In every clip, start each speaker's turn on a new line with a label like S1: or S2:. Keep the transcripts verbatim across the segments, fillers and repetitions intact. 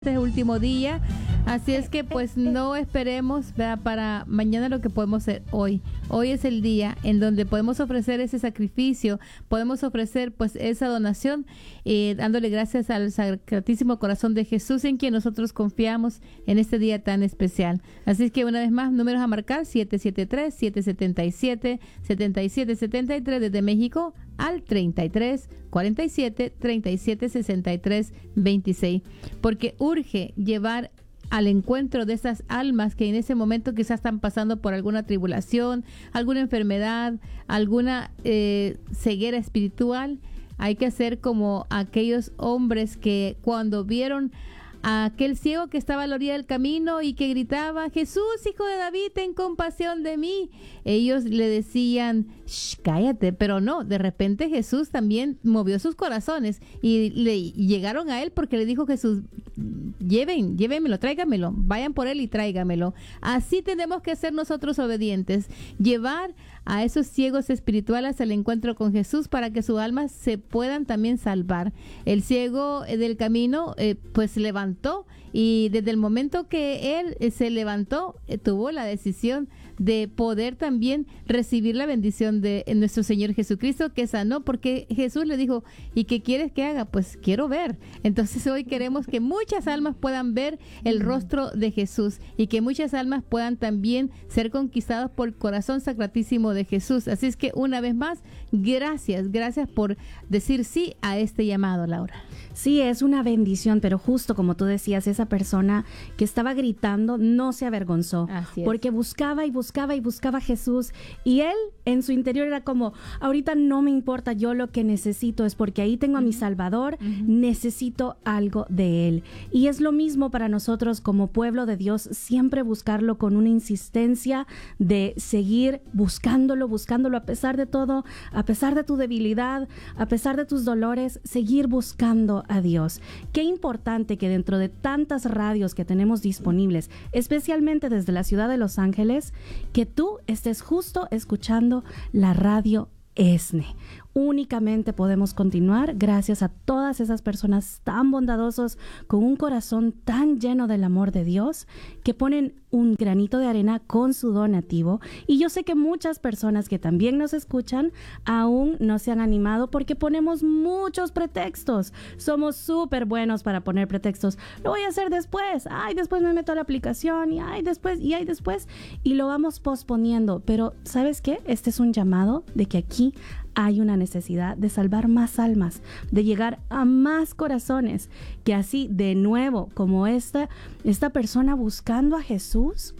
S1: Este último día, así es que pues no esperemos, ¿verdad?, para mañana lo que podemos hacer hoy. Hoy es el día en donde podemos ofrecer ese sacrificio, podemos ofrecer pues esa donación, eh, dándole gracias al Sacratísimo Corazón de Jesús, en quien nosotros confiamos en este día tan especial. Así es que una vez más, números a marcar: siete siete tres, siete siete siete, siete siete siete tres desde México al treinta y tres, cuarenta y siete, treinta y siete, sesenta y tres, veintiséis, porque urge llevar al encuentro de esas almas que en ese momento quizás están pasando por alguna tribulación, alguna enfermedad, alguna eh, ceguera espiritual. Hay que hacer como aquellos hombres que cuando vieron a aquel ciego que estaba a la orilla del camino y que gritaba: Jesús, hijo de David, ten compasión de mí. Ellos le decían: Shh, cállate, pero no, de repente Jesús también movió sus corazones y le llegaron a él porque le dijo Jesús: lleven, llévenmelo, tráigamelo, vayan por él y tráigamelo. Así tenemos que ser nosotros obedientes, llevar a esos ciegos espirituales al encuentro con Jesús para que sus almas se puedan también salvar. El ciego del camino eh, pues se levantó, y desde el momento que él eh, se levantó eh, tuvo la decisión de poder también recibir la bendición de nuestro Señor Jesucristo, que sanó, porque Jesús le dijo: ¿y qué quieres que haga? Pues quiero ver. Entonces hoy queremos que muchas almas puedan ver el rostro de Jesús y que muchas almas puedan también ser conquistadas por el corazón sacratísimo de Jesús. Así es que una vez más, gracias, gracias por decir sí a este llamado, Laura.
S2: Sí, es una bendición, pero justo como tú decías, esa persona que estaba gritando no se avergonzó, porque buscaba y buscaba y buscaba a Jesús, y él en su interior era como: ahorita no me importa, yo lo que necesito es porque ahí tengo a mi Salvador, uh-huh. necesito algo de él. Y es lo mismo para nosotros como pueblo de Dios, siempre buscarlo con una insistencia de seguir buscándolo, buscándolo a pesar de todo, a pesar de tu debilidad, a pesar de tus dolores, seguir buscando a Dios. Qué importante que dentro de tantas radios que tenemos disponibles, especialmente desde la ciudad de Los Ángeles, que tú estés justo escuchando la radio E S N E. Únicamente podemos continuar gracias a todas esas personas tan bondadosos, con un corazón tan lleno del amor de Dios, que ponen un granito de arena con su donativo. Y yo sé que muchas personas que también nos escuchan aún no se han animado porque ponemos muchos pretextos. Somos súper buenos para poner pretextos. Lo voy a hacer después. Ay, después me meto a la aplicación y ay, después y ay, después. Y lo vamos posponiendo. Pero ¿sabes qué? Este es un llamado de que aquí hay una necesidad de salvar más almas, de llegar a más corazones, que así de nuevo, como esta, esta persona buscando a Jesús,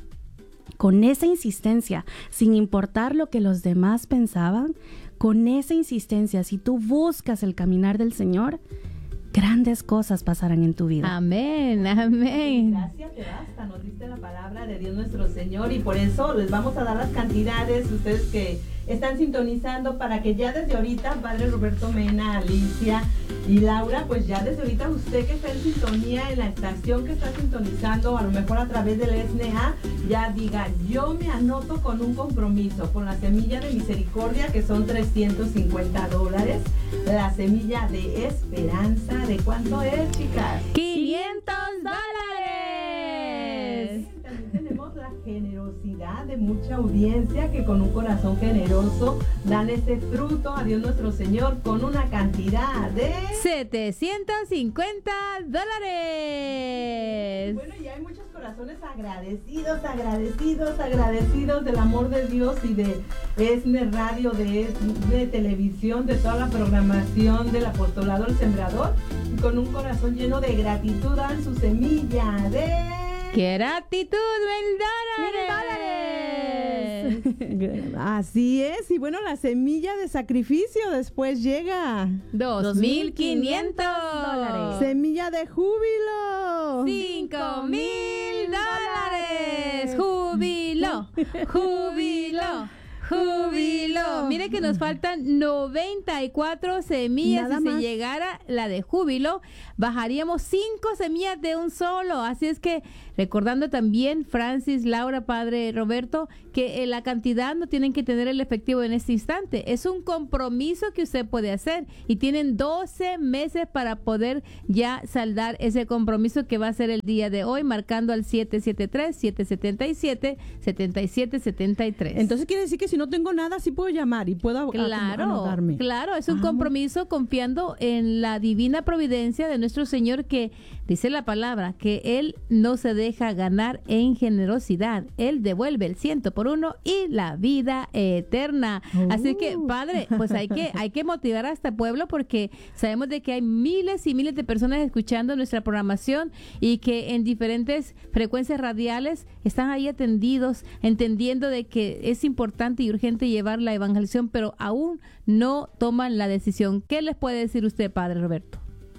S2: con esa insistencia, sin importar lo que los demás pensaban, con esa insistencia, si tú buscas el caminar del Señor, grandes cosas pasarán en tu vida.
S1: Amén, amén.
S3: Gracias, te basta, nos diste la palabra de Dios nuestro Señor, y por eso les vamos a dar las cantidades, ustedes que están sintonizando, para que ya desde ahorita, Padre Roberto Mena, Alicia y Laura, pues ya desde ahorita usted que está en sintonía en la estación que está sintonizando, a lo mejor a través del E S N E A, ya diga: yo me anoto con un compromiso, con la semilla de misericordia, que son trescientos cincuenta dólares, la semilla de esperanza, ¿de cuánto es, chicas?
S1: quinientos dólares.
S3: También tenemos la generosidad de mucha audiencia que con un corazón generoso dan ese fruto a Dios nuestro Señor con una cantidad de
S1: setecientos cincuenta dólares.
S3: Bueno, y hay muchos corazones agradecidos, agradecidos, agradecidos del amor de Dios y de E S N E Radio, de E S N E Televisión, de toda la programación del Apostolado El Sembrador, y con un corazón lleno de gratitud dan su semilla de...
S1: ¡Qué gratitud! ¡Mil
S4: dólares! Así es. Y bueno, la semilla de sacrificio después llega.
S1: Dos mil quinientos dólares.
S4: Semilla de júbilo.
S1: Cinco mil dólares. Júbilo, júbilo, júbilo. Mire que nos faltan noventa y cuatro semillas. Nada si más. Se llegara la de júbilo, bajaríamos cinco semillas de un solo. Así es que, recordando también, Francis, Laura, Padre Roberto, que eh, la cantidad no tienen que tener el efectivo en este instante. Es un compromiso que usted puede hacer y tienen doce meses para poder ya saldar ese compromiso que va a ser el día de hoy, marcando al siete siete tres, siete siete siete, siete siete siete tres.
S4: Entonces quiere decir que si no tengo nada, sí puedo llamar y puedo
S1: claro,
S4: anotarme.
S1: Claro, es un ah, compromiso confiando en la divina providencia de nuestro Señor, que dice la palabra que Él no se deja ganar en generosidad. Él devuelve el ciento por uno y la vida eterna. Uh. Así que, Padre, pues hay que, hay que motivar a este pueblo, porque sabemos de que hay miles y miles de personas escuchando nuestra programación y que en diferentes frecuencias radiales están ahí atendidos, entendiendo de que es importante y urgente llevar la evangelización, pero aún no toman la decisión. ¿Qué les puede decir usted, Padre Roberto?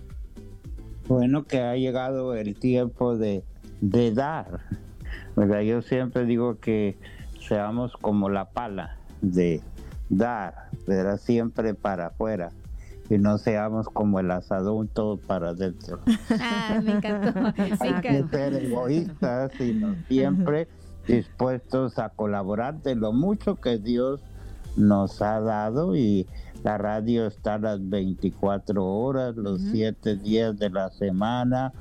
S5: Bueno, que ha llegado el tiempo de, de dar, ¿verdad? Yo siempre digo que seamos como la pala de dar, ¿verdad? Siempre para afuera, y no seamos como el asadón todo para adentro.
S1: Ah, me encantó.
S5: Hay que ser egoístas, sino siempre dispuestos a colaborar de lo mucho que Dios nos ha dado, y la radio está a las veinticuatro horas, los siete uh-huh. días de la semana.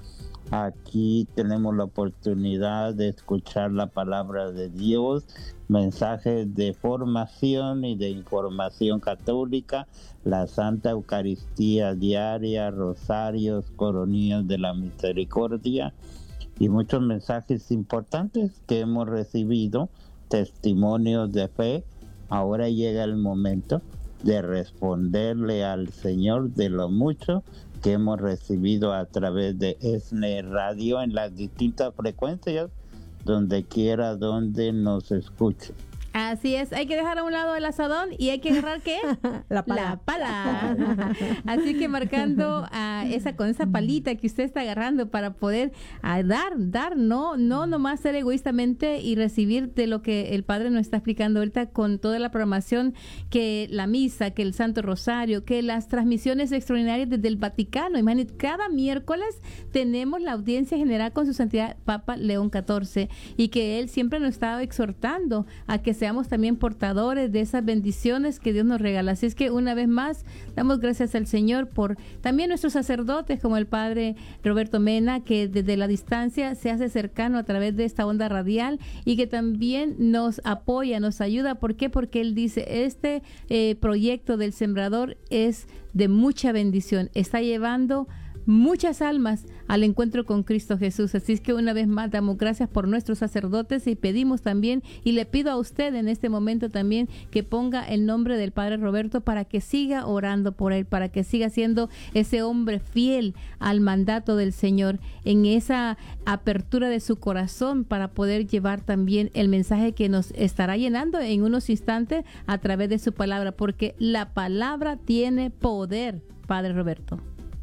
S5: Aquí tenemos la oportunidad de escuchar la palabra de Dios, mensajes de formación y de información católica, la Santa Eucaristía diaria, rosarios, coronillas de la misericordia y muchos mensajes importantes que hemos recibido, testimonios de fe. Ahora llega el momento de responderle al Señor de lo mucho que hemos recibido a través de E S N E Radio en las distintas frecuencias, donde quiera donde nos escuche.
S1: Así es, hay que dejar a un lado el asadón y hay que agarrar ¿qué?
S4: La pala.
S1: La pala. Así que marcando uh, esa con esa palita que usted está agarrando para poder uh, dar, dar, no, no nomás ser egoístamente y recibir de lo que el Padre nos está explicando ahorita con toda la programación, que la misa, que el Santo Rosario, que las transmisiones extraordinarias desde el Vaticano. Imagínate, cada miércoles tenemos la audiencia general con su santidad Papa León catorce, y que él siempre nos está exhortando a que seamos también portadores de esas bendiciones que Dios nos regala. Así es que una vez más damos gracias al Señor por también nuestros sacerdotes, como el Padre Roberto Mena, que desde la distancia se hace cercano a través de esta onda radial y que también nos apoya, nos ayuda. ¿Por qué? Porque él dice, este eh, proyecto del Sembrador es de mucha bendición, está llevando muchas almas al encuentro con Cristo Jesús. Así es que una vez más damos gracias por nuestros sacerdotes y pedimos también, y le pido a usted en este momento también, que ponga el nombre del Padre Roberto para que siga orando por él, para que siga siendo ese hombre fiel al mandato del Señor, en esa apertura de su corazón para poder llevar también el mensaje que nos estará llenando en unos instantes a través de su palabra, porque la palabra tiene poder, Padre Roberto.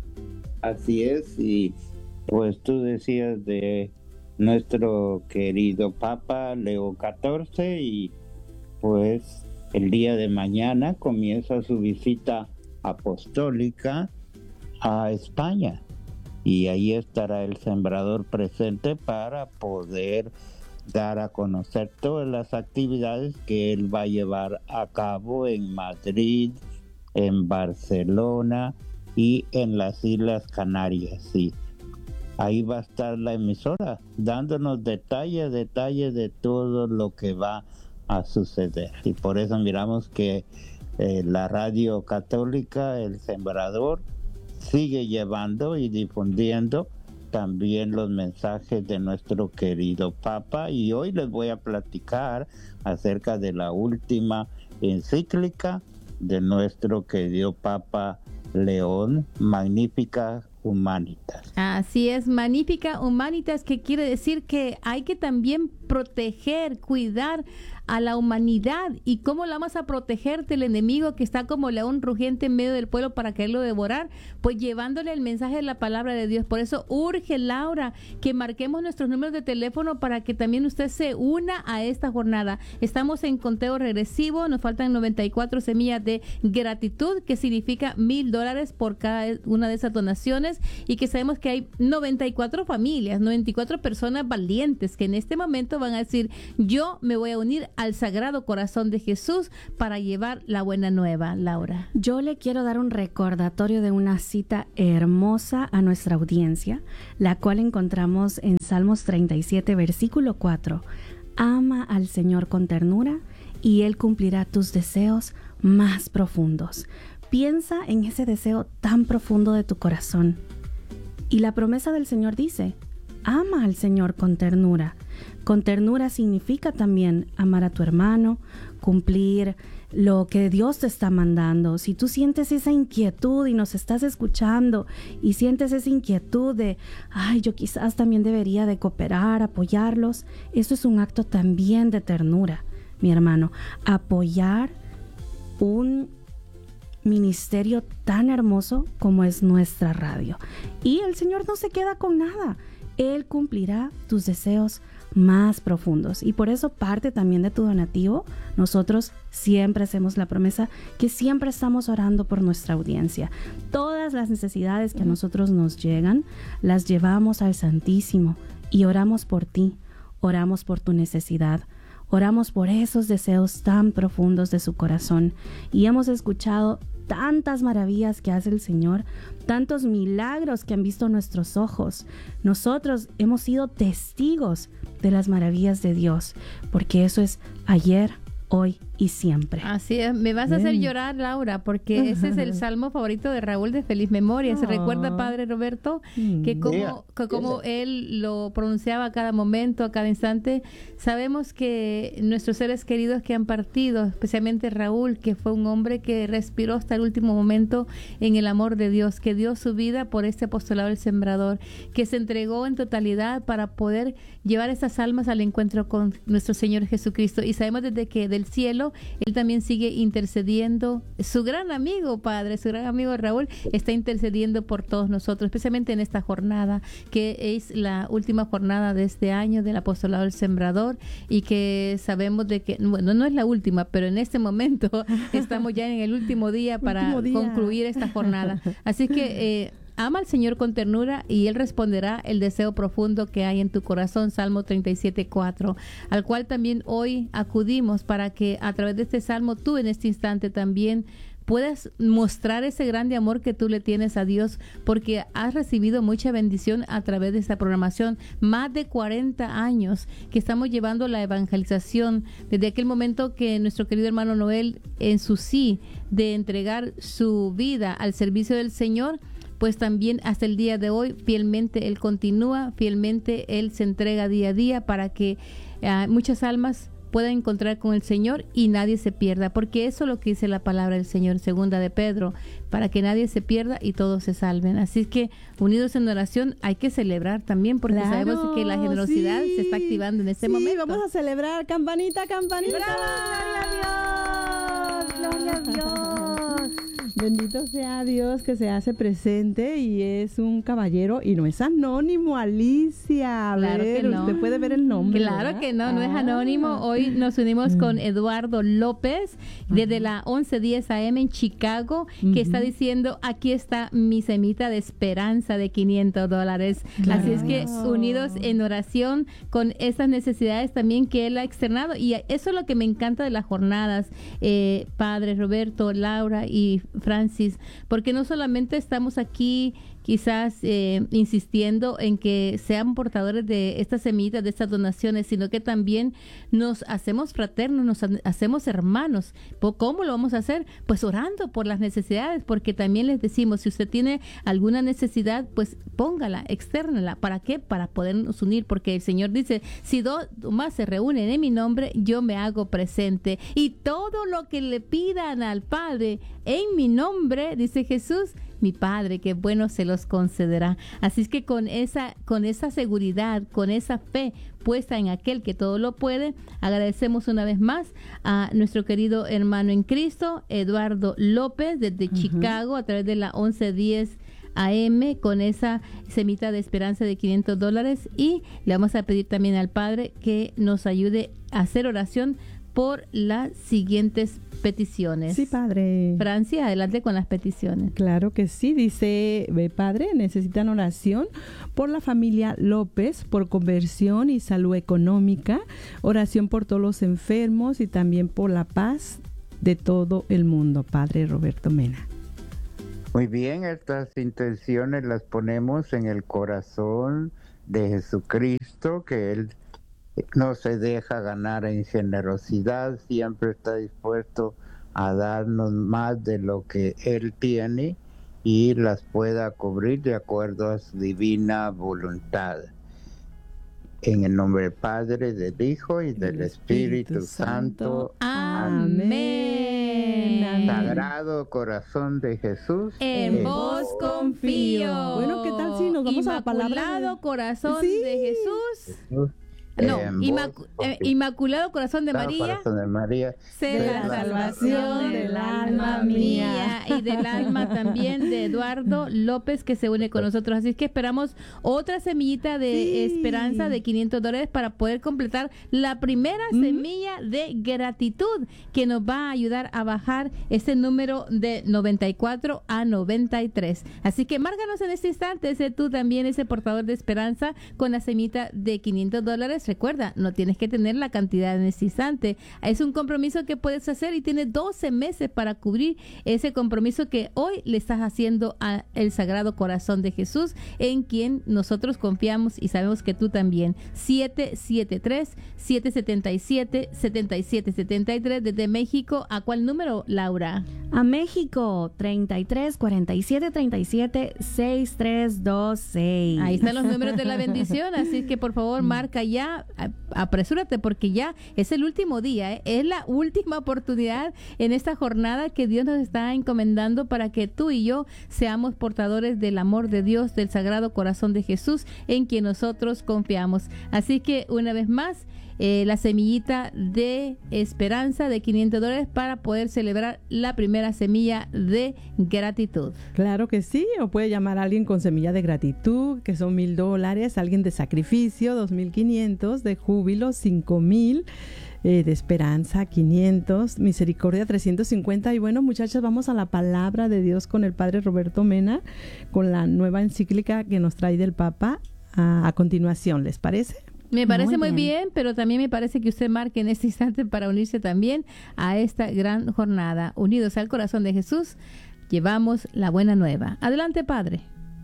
S5: Así es, y pues tú decías de nuestro querido Papa Leo catorce, y pues el día de mañana comienza su visita apostólica a España, y ahí estará el Sembrador presente para poder dar a conocer todas las actividades que él va a llevar a cabo en Madrid, en Barcelona y en las Islas Canarias. Sí, ahí va a estar la emisora dándonos detalles, detalles de todo lo que va a suceder. Y por eso miramos que eh, la radio católica, el Sembrador, sigue llevando y difundiendo también los mensajes de nuestro querido Papa. Y hoy les voy a platicar acerca de la última encíclica de nuestro querido Papa León, Magnificat Humanitas.
S1: Así es, Magnificat Humanitas, que quiere decir que hay que también proteger, cuidar a la humanidad y cómo la vamos a proteger del enemigo que está como león rugiente en medio del pueblo para quererlo devorar, pues llevándole el mensaje de la palabra de Dios. Por eso urge, Laura, que marquemos nuestros números de teléfono para que también usted se una a esta jornada. Estamos en conteo regresivo, nos faltan noventa y cuatro semillas de gratitud, que significa mil dólares por cada una de esas donaciones, y que sabemos que hay noventa y cuatro familias, noventa y cuatro personas valientes que en este momento van a decir: yo me voy a unir al Sagrado Corazón de Jesús para llevar la buena nueva. Laura,
S2: yo le quiero dar un recordatorio de una cita hermosa a nuestra audiencia, la cual encontramos en Salmos treinta y siete, versículo cuatro. Ama al Señor con ternura y Él cumplirá tus deseos más profundos. Piensa en ese deseo tan profundo de tu corazón. Y la promesa del Señor dice: ama al Señor con ternura. Con ternura significa también amar a tu hermano, cumplir lo que Dios te está mandando. Si tú sientes esa inquietud y nos estás escuchando y sientes esa inquietud de, ay, yo quizás también debería de cooperar, apoyarlos, eso es un acto también de ternura, mi hermano. Apoyar un ministerio tan hermoso como es nuestra radio. Y el Señor no se queda con nada. Él cumplirá tus deseos más profundos. Y por eso parte también de tu donativo. Nosotros siempre hacemos la promesa que siempre estamos orando por nuestra audiencia. Todas las necesidades que a nosotros nos llegan, las llevamos al Santísimo y oramos por ti, oramos por tu necesidad. Oramos por esos deseos tan profundos de su corazón. Y hemos escuchado tantas maravillas que hace el Señor, tantos milagros que han visto nuestros ojos. Nosotros hemos sido testigos de las maravillas de Dios, porque eso es ayer, hoy y siempre.
S1: Así es, me vas a hacer llorar, Laura, porque ese es el salmo favorito de Raúl de feliz memoria. ¿Se recuerda, Padre Roberto, que como, yeah. que como yeah. él lo pronunciaba a cada momento, a cada instante? Sabemos que nuestros seres queridos que han partido, especialmente Raúl, que fue un hombre que respiró hasta el último momento en el amor de Dios, que dio su vida por este apostolado del Sembrador, que se entregó en totalidad para poder llevar esas almas al encuentro con nuestro Señor Jesucristo. Y sabemos desde que del cielo Él también sigue intercediendo. Su gran amigo, Padre, su gran amigo Raúl, está intercediendo por todos nosotros, especialmente en esta jornada, que es la última jornada de este año del Apostolado del Sembrador, y que sabemos de que, bueno, no es la última, pero en este momento estamos ya en el último día para último día. concluir esta jornada. Así que eh, ama al Señor con ternura y Él responderá el deseo profundo que hay en tu corazón, Salmo treinta y siete, cuatro, al cual también hoy acudimos para que a través de este salmo tú en este instante también puedas mostrar ese grande amor que tú le tienes a Dios, porque has recibido mucha bendición a través de esta programación. Más de cuarenta años que estamos llevando la evangelización, desde aquel momento que nuestro querido hermano Noel, en su sí de entregar su vida al servicio del Señor, pues también hasta el día de hoy fielmente Él continúa, fielmente Él se entrega día a día para que uh, muchas almas puedan encontrar con el Señor y nadie se pierda, porque eso es lo que dice la palabra del Señor, segunda de Pedro, para que nadie se pierda y todos se salven. Así que unidos en oración hay que celebrar también, porque claro, sabemos que la generosidad sí, se está activando en este
S4: sí,
S1: momento.
S4: Vamos a celebrar, campanita, campanita.
S2: ¡Bravo! ¡Gloria a Dios! ¡Gloria a Dios!
S4: Bendito sea Dios que se hace presente y es un caballero y no es anónimo, Alicia. A
S1: claro
S4: ver,
S1: que no.
S4: Usted puede ver el nombre.
S1: Claro
S4: ¿verdad?
S1: que no, no
S4: ah.
S1: es anónimo. Hoy nos unimos con Eduardo López desde la once diez A M en Chicago, uh-huh. que está diciendo: aquí está mi semita de esperanza de quinientos dólares. Claro. Así es que unidos en oración con esas necesidades también que él ha externado. Y eso es lo que me encanta de las jornadas, eh, Padre Roberto, Laura y Francis, porque no solamente estamos aquí quizás eh, insistiendo en que sean portadores de estas semillas, de estas donaciones, sino que también nos hacemos fraternos, nos hacemos hermanos. ¿Cómo lo vamos a hacer? Pues orando por las necesidades, porque también les decimos, si usted tiene alguna necesidad, pues póngala, externala. ¿Para qué? Para podernos unir, porque el Señor dice, si dos más se reúnen en mi nombre, yo me hago presente. Y todo lo que le pidan al Padre en mi nombre, dice Jesús, mi Padre, que bueno se los concederá. Así es que con esa, con esa seguridad, con esa fe puesta en aquel que todo lo puede, agradecemos una vez más a nuestro querido hermano en Cristo, Eduardo López, desde uh-huh. Chicago, a través de la once diez A M, con esa semita de esperanza de quinientos dólares, y le vamos a pedir también al Padre que nos ayude a hacer oración por las siguientes peticiones.
S4: Sí, Padre.
S1: Francia, adelante con las peticiones.
S4: Claro que sí, dice, ve, Padre, necesitan oración por la familia López, por conversión y salud económica, oración por todos los enfermos y también por la paz de todo el mundo, Padre Roberto Mena.
S5: Muy bien, estas intenciones las ponemos en el corazón de Jesucristo, que Él no se deja ganar en generosidad, siempre está dispuesto a darnos más de lo que Él tiene y las pueda cubrir de acuerdo a su divina voluntad. En el nombre del Padre, del Hijo y del Espíritu, Espíritu Santo.
S1: Amén.
S5: Amén. Sagrado corazón de Jesús,
S1: en, en vos confío.
S4: Bueno, ¿qué tal si nos vamos
S1: Inmaculado
S4: a la palabra?
S1: Inmaculado corazón
S4: ¿Sí?
S1: de Jesús.
S5: Jesús.
S1: No, Inmacu- eh, Inmaculado Corazón de María,
S5: Corazón de María,
S1: sé la salvación del alma mía y del alma también de Eduardo López, que se une con nosotros. Así que esperamos otra semillita de sí. esperanza de quinientos dólares para poder completar la primera uh-huh. semilla de gratitud, que nos va a ayudar a bajar ese número de noventa y cuatro a noventa y tres. Así que márganos en este instante, sé tú también ese portador de esperanza con la semillita de quinientos dólares. Recuerda, no tienes que tener la cantidad en este instante. Es un compromiso que puedes hacer y tienes doce meses para cubrir ese compromiso que hoy le estás haciendo al Sagrado Corazón de Jesús, en quien nosotros confiamos y sabemos que tú también. siete siete tres, siete siete siete, siete siete siete tres desde México. ¿A cuál número, Laura?
S2: A México, treinta y tres, cuarenta y siete, treinta y siete, sesenta y tres veintiséis.
S1: Ahí están los números de la bendición, así que por favor marca ya. Apresúrate, porque ya es el último día, ¿eh? Es la última oportunidad en esta jornada que Dios nos está encomendando para que tú y yo seamos portadores del amor de Dios, del Sagrado Corazón de Jesús, en quien nosotros confiamos. Así que una vez más, eh, la semillita de esperanza de quinientos dólares para poder celebrar la primera semilla de gratitud.
S4: Claro que sí, o puede llamar a alguien con semilla de gratitud, que son mil dólares, alguien de sacrificio, dos mil quinientos, de júbilo, cinco mil, eh, de esperanza, quinientos, misericordia, trescientos cincuenta. Y bueno, muchachas, vamos a la palabra de Dios con el Padre Roberto Mena, con la nueva encíclica que nos trae del Papa a, a continuación, ¿les parece?
S1: Me parece muy, muy bien. bien, pero también me parece que usted marque en este instante para unirse también a esta gran jornada. Unidos al corazón de Jesús, llevamos la buena nueva. Adelante, Padre.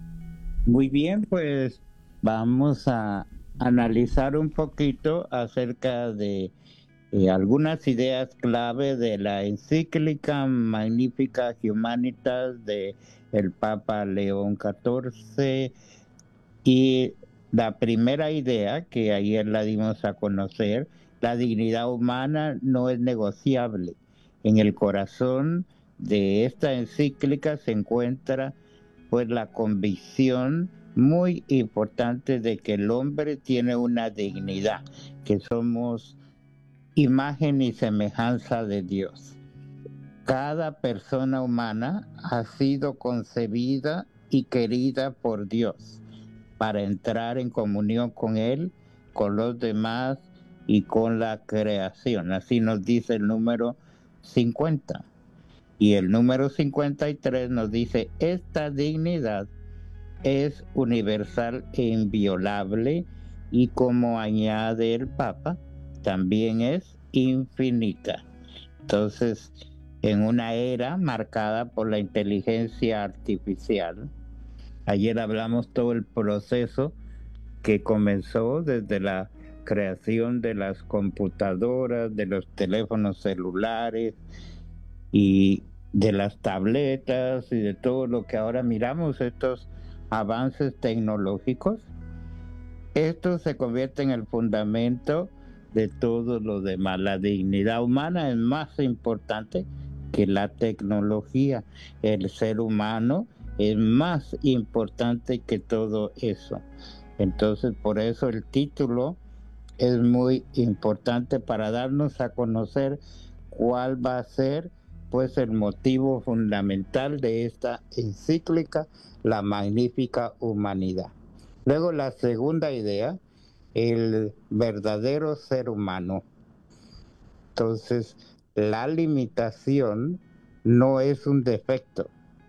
S5: Muy bien, pues vamos a analizar un poquito acerca de eh, algunas ideas clave de la encíclica Magnificat Humanitas de el Papa León catorce. Y la primera idea, que ayer la dimos a conocer, la dignidad humana no es negociable. En el corazón de esta encíclica se encuentra pues la convicción muy importante de que el hombre tiene una dignidad, que somos imagen y semejanza de Dios. Cada persona humana ha sido concebida y querida por Dios para entrar en comunión con Él, con los demás y con la creación. Así nos dice el número cincuenta. Y el número cincuenta y tres nos dice, esta dignidad es universal e inviolable y, como añade el Papa, también es infinita. Entonces, en una era marcada por la inteligencia artificial, ayer hablamos todo el proceso que comenzó desde la creación de las computadoras, de los teléfonos celulares y de las tabletas y de todo lo que ahora miramos, estos avances tecnológicos. Esto se convierte en el fundamento de todo lo demás. La dignidad humana es más importante que la tecnología. El ser humano es más importante que todo eso. Entonces, por eso el título es muy importante para darnos a conocer cuál va a ser pues el motivo fundamental de esta encíclica, la magnífica humanidad. Luego la segunda idea, el verdadero ser humano. Entonces, la limitación no es un defecto.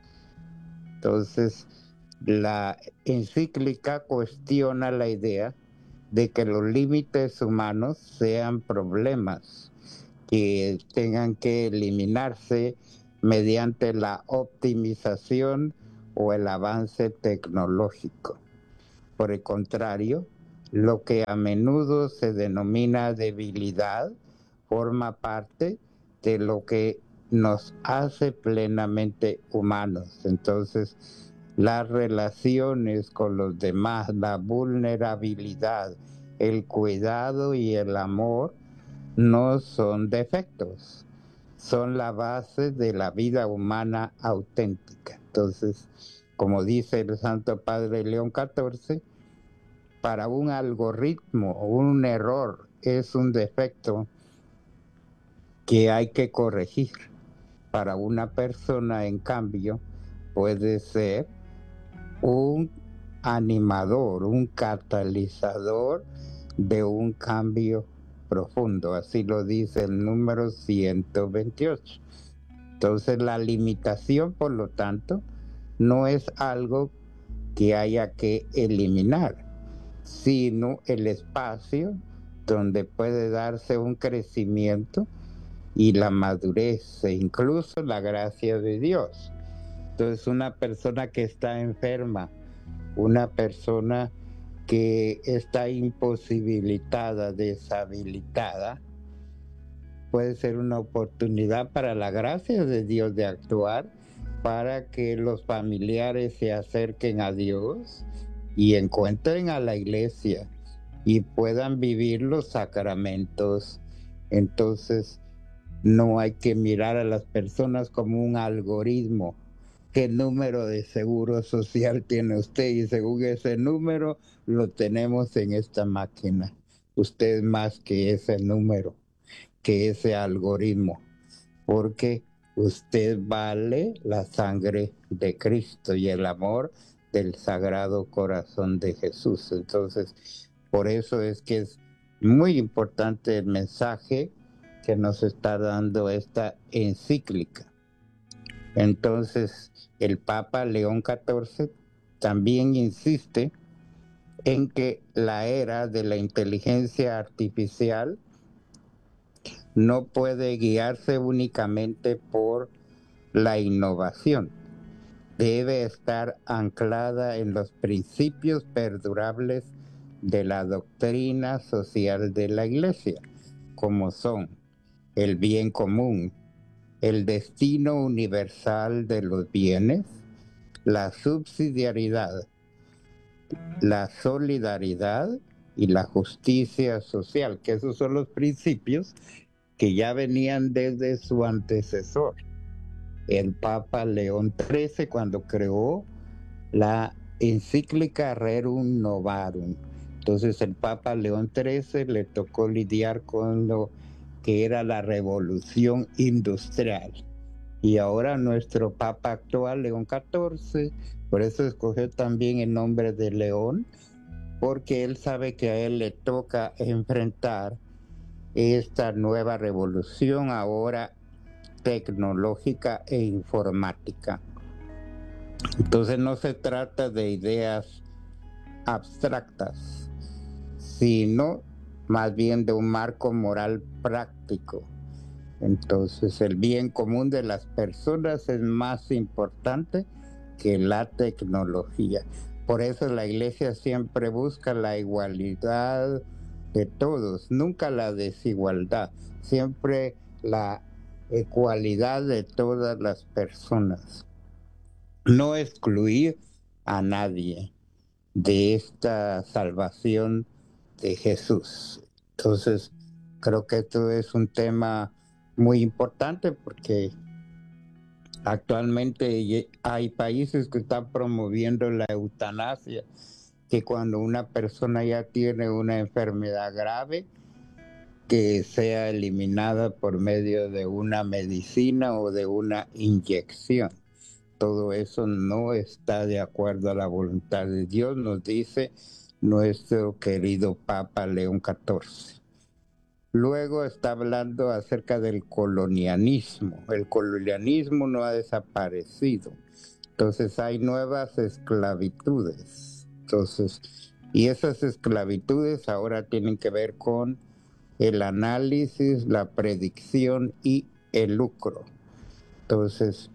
S5: Entonces, la encíclica cuestiona la idea de que los límites humanos sean problemas que tengan que eliminarse mediante la optimización o el avance tecnológico. Por el contrario, lo que a menudo se denomina debilidad forma parte de lo que nos hace plenamente humanos. Entonces, las relaciones con los demás, la vulnerabilidad, el cuidado y el amor no son defectos, son la base de la vida humana auténtica. Entonces, como dice el Santo Padre León catorce, para un algoritmo, un error es un defecto que hay que corregir. Para una persona, en cambio, puede ser un animador, un catalizador de un cambio profundo. Así lo dice el número ciento veintiocho. Entonces, la limitación, por lo tanto, no es algo que haya que eliminar, sino el espacio donde puede darse un crecimiento y la madurez e incluso la gracia de Dios. Entonces, una persona que está enferma, una persona que está imposibilitada, deshabilitada, puede ser una oportunidad para la gracia de Dios de actuar, para que los familiares se acerquen a Dios y encuentren a la iglesia y puedan vivir los sacramentos. Entonces, no hay que mirar a las personas como un algoritmo. ¿Qué número de seguro social tiene usted? Y según ese número lo tenemos en esta máquina. Usted es más que ese número, que ese algoritmo, porque usted vale la sangre de Cristo y el amor del Sagrado Corazón de Jesús. Entonces, por eso es que es muy importante el mensaje que nos está dando esta encíclica. Entonces, el Papa León catorce también insiste en que la era de la inteligencia artificial no puede guiarse únicamente por la innovación. Debe estar anclada en los principios perdurables de la doctrina social de la Iglesia, como son el bien común, el destino universal de los bienes, la subsidiariedad, la solidaridad y la justicia social, que esos son los principios que ya venían desde su antecesor, el Papa León trece, cuando creó la encíclica Rerum Novarum. Entonces, el Papa León trece le tocó lidiar con lo que era la revolución industrial. Y ahora nuestro Papa actual, León catorce, por eso escogió también el nombre de León, porque él sabe que a él le toca enfrentar esta nueva revolución ahora tecnológica e informática. Entonces no se trata de ideas abstractas, sino más bien de un marco moral práctico. Entonces, el bien común de las personas es más importante que la tecnología. Por eso la Iglesia siempre busca la igualdad de todos, nunca la desigualdad, siempre la ecualidad de todas las personas. No excluir a nadie de esta salvación de Jesús. Entonces, creo que esto es un tema muy importante porque Actualmente hay países que están promoviendo la eutanasia, que cuando una persona ya tiene una enfermedad grave, que sea eliminada por medio de una medicina o de una inyección. Todo eso no está de acuerdo a la voluntad de Dios, nos dice nuestro querido Papa León catorce. Luego está hablando acerca del colonialismo. El colonialismo no ha desaparecido. Entonces hay nuevas esclavitudes. Entonces, y esas esclavitudes ahora tienen que ver con el análisis, la predicción y el lucro. Entonces,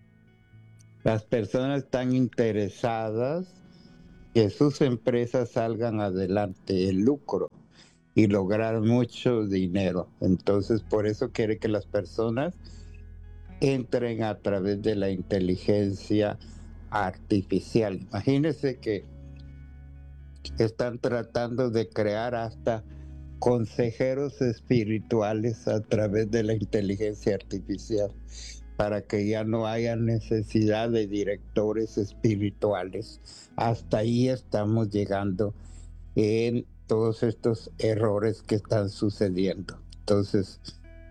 S5: las personas están interesadas que sus empresas salgan adelante, el lucro, y lograr mucho dinero. Entonces, por eso quiere que las personas entren a través de la inteligencia artificial. Imagínense que están tratando de crear hasta consejeros espirituales a través de la inteligencia artificial, para que ya no haya necesidad de directores espirituales. Hasta ahí estamos llegando en todos estos errores que están sucediendo. Entonces,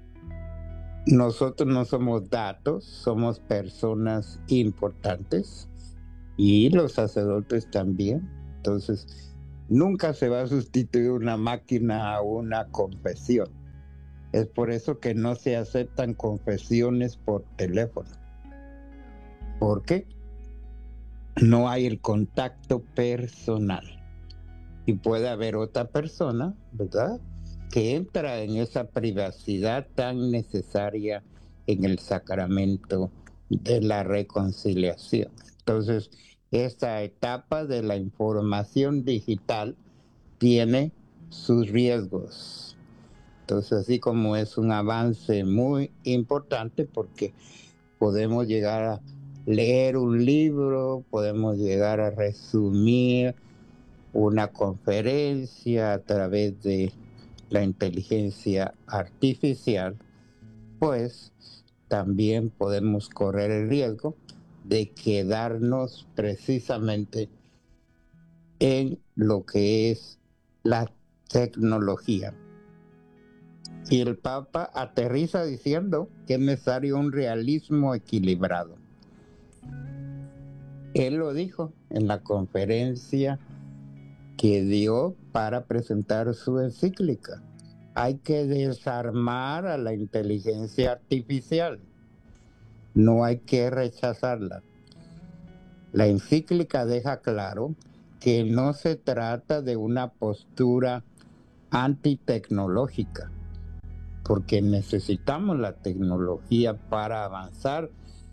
S5: nosotros no somos datos, somos personas importantes, y los sacerdotes también. Entonces, nunca se va a sustituir una máquina a una confesión. Es por eso que no se aceptan confesiones por teléfono. ¿Por qué? No hay el contacto personal. Y puede haber otra persona, ¿verdad?, que entra en esa privacidad tan necesaria en el sacramento de la reconciliación. Entonces, esta etapa de la información digital tiene sus riesgos. Entonces, así como es un avance muy importante, porque podemos llegar a leer un libro, podemos llegar a resumir una conferencia a través de la inteligencia artificial, pues también podemos correr el riesgo de quedarnos precisamente en lo que es la tecnología. Y el Papa aterriza diciendo que es necesario un realismo equilibrado. Él lo dijo en la conferencia que dio para presentar su encíclica. Hay que desarmar a la inteligencia artificial. No hay que rechazarla. La encíclica deja claro que no se trata de una postura antitecnológica, porque necesitamos la tecnología para avanzar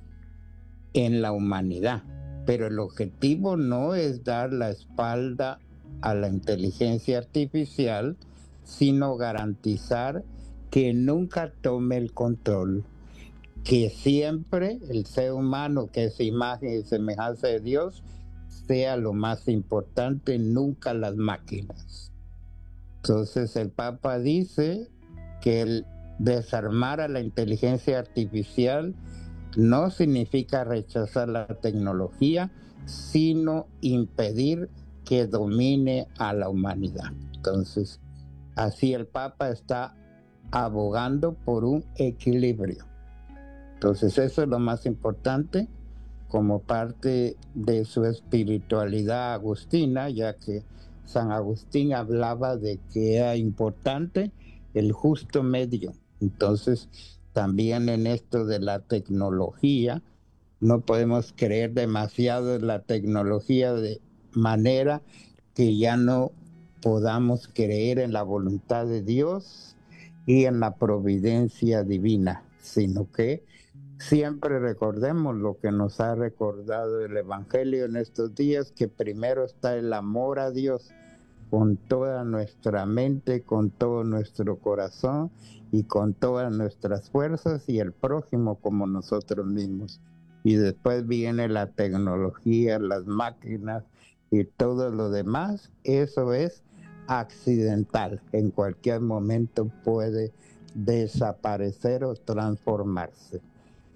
S5: en la humanidad. Pero el objetivo no es dar la espalda a la inteligencia artificial, sino garantizar que nunca tome el control, que siempre el ser humano, que es imagen y semejanza de Dios, sea lo más importante, nunca las máquinas. Entonces el Papa dice que el desarmar a la inteligencia artificial no significa rechazar la tecnología, sino impedir que domine a la humanidad. Entonces, así el Papa está abogando por un equilibrio. Entonces, eso es lo más importante como parte de su espiritualidad agustina, ya que San Agustín hablaba de que era importante el justo medio. Entonces, también en esto de la tecnología, no podemos creer demasiado en la tecnología de manera que ya no podamos creer en la voluntad de Dios y en la providencia divina, sino que siempre recordemos lo que nos ha recordado el Evangelio en estos días, que primero está el amor a Dios con toda nuestra mente, con todo nuestro corazón y con todas nuestras fuerzas, y el prójimo como nosotros mismos. Y después viene la tecnología, las máquinas y todo lo demás. Eso es accidental. En cualquier momento puede desaparecer o transformarse.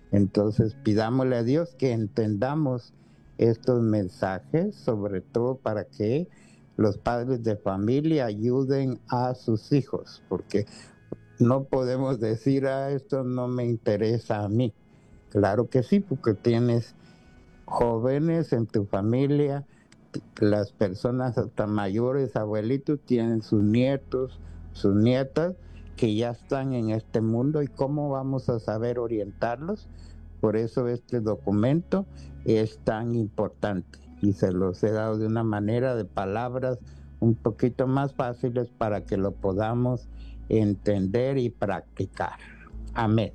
S5: Entonces pidámosle a Dios que entendamos estos mensajes, sobre todo para que los padres de familia ayuden a sus hijos, porque no podemos decir, ah, esto no me interesa a mí. Claro que sí, porque tienes jóvenes en tu familia, las personas hasta mayores, abuelitos, tienen sus nietos, sus nietas, que ya están en este mundo, y cómo vamos a saber orientarlos. Por eso este documento es tan importante, y se los he dado de una manera de palabras un poquito más fáciles para que lo podamos entender y practicar. Amén.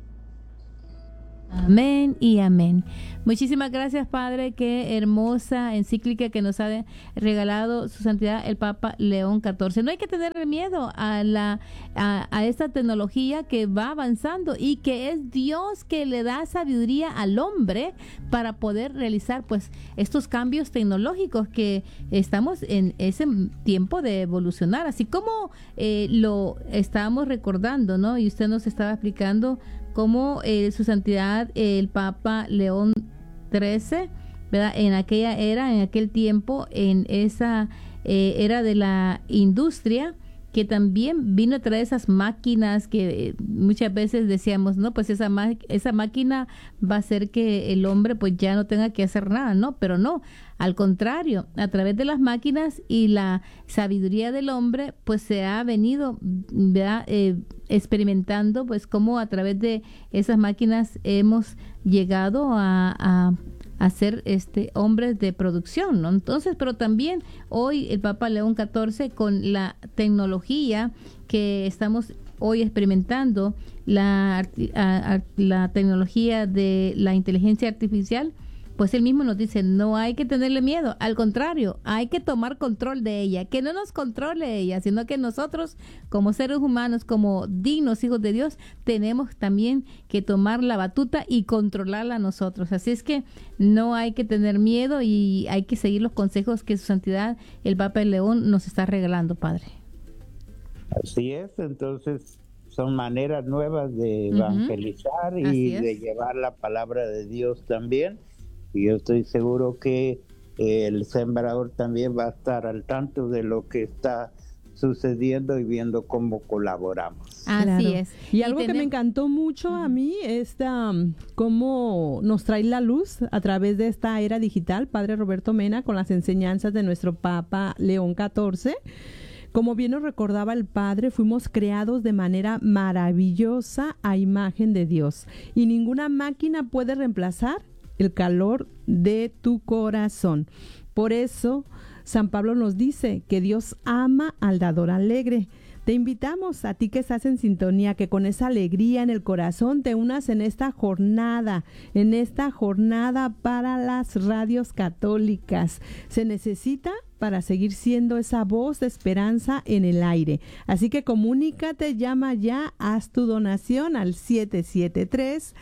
S1: Amén y amén. Muchísimas gracias, Padre. Qué hermosa encíclica que nos ha regalado su santidad el Papa León catorce. No hay que tener miedo a la a, a esta tecnología que va avanzando, y que es Dios que le da sabiduría al hombre para poder realizar pues estos cambios tecnológicos, que estamos en ese tiempo de evolucionar, así como eh, lo estábamos recordando, ¿no? Y usted nos estaba explicando cómo eh, su santidad el Papa León trece, ¿verdad? En aquella era, en aquel tiempo, en esa eh, era de la industria, que también vino a traer esas máquinas que eh, muchas veces decíamos, no, pues esa esa máquina va a hacer que el hombre pues ya no tenga que hacer nada, ¿no? Pero no, al contrario, a través de las máquinas y la sabiduría del hombre, pues se ha venido, ¿verdad? Eh, experimentando, pues cómo a través de esas máquinas hemos llegado a, a a ser este hombres de producción, ¿no? Entonces, pero también hoy el Papa León catorce, con la tecnología que estamos hoy experimentando, la, a, a, la tecnología de la inteligencia artificial, pues él mismo nos dice, no hay que tenerle miedo, al contrario, hay que tomar control de ella, que no nos controle ella, sino que nosotros como seres humanos, como dignos hijos de Dios, tenemos también que tomar la batuta y controlarla nosotros. Así es que no hay que tener miedo, y hay que seguir los consejos que su santidad el Papa León nos está regalando, Padre.
S5: Así es, entonces son maneras nuevas de evangelizar, uh-huh. y de llevar la palabra de Dios también. Y yo estoy seguro que el sembrador también va a estar al tanto de lo que está sucediendo y viendo cómo colaboramos.
S1: Así claro. es.
S4: Y, y algo tenemos... que me encantó mucho a mí es um, cómo nos trae la luz a través de esta era digital, Padre Roberto Mena, con las enseñanzas de nuestro Papa León catorce. Como bien nos recordaba el Padre, fuimos creados de manera maravillosa a imagen de Dios, y ninguna máquina puede reemplazar el calor de tu corazón. Por eso, San Pablo nos dice que Dios ama al dador alegre. Te invitamos, a ti que estás en sintonía, que con esa alegría en el corazón te unas en esta jornada, en esta jornada para las radios católicas. Se necesita para seguir siendo esa voz de esperanza en el aire. Así que comunícate, llama ya, haz tu donación al siete siete tres,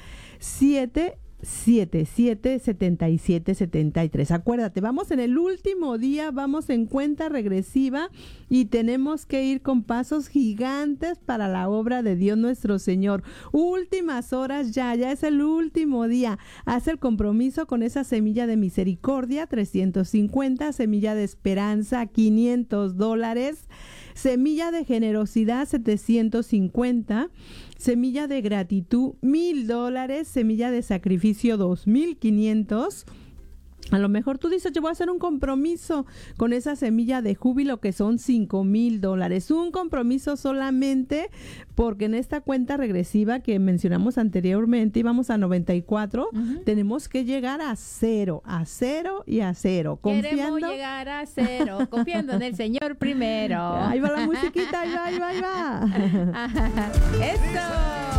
S4: siete siete siete, siete siete siete tres. Acuérdate, vamos en el último día, vamos en cuenta regresiva, y tenemos que ir con pasos gigantes para la obra de Dios nuestro Señor. Últimas horas ya, ya es el último día. Haz el compromiso con esa semilla de misericordia, trescientos cincuenta, semilla de esperanza, quinientos dólares, semilla de generosidad, setecientos cincuenta, semilla de gratitud, mil dólares, semilla de sacrificio, dos mil quinientos. A lo mejor tú dices, yo voy a hacer un compromiso con esa semilla de júbilo, que son cinco mil dólares. Un compromiso solamente, porque en esta cuenta regresiva que mencionamos anteriormente íbamos a noventa y cuatro, uh-huh. tenemos que llegar a cero, a cero y a cero.
S1: Confiando. Queremos llegar a cero, confiando en el Señor primero.
S4: Ahí va la musiquita, ahí va, ahí va, ahí va.
S1: ¡Eso!